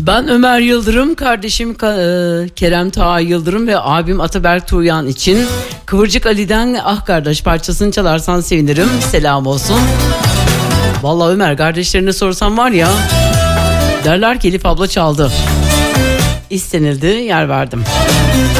Ben Ömer Yıldırım, kardeşim Kerem Taha Yıldırım ve abim Ataberk Tuğyan için Kıvırcık Ali'den Ah Kardeş parçasını çalarsan sevinirim. Selam olsun. Vallahi Ömer, kardeşlerine sorsam var ya, derler ki Elif abla çaldı. İstenildi, yer verdim.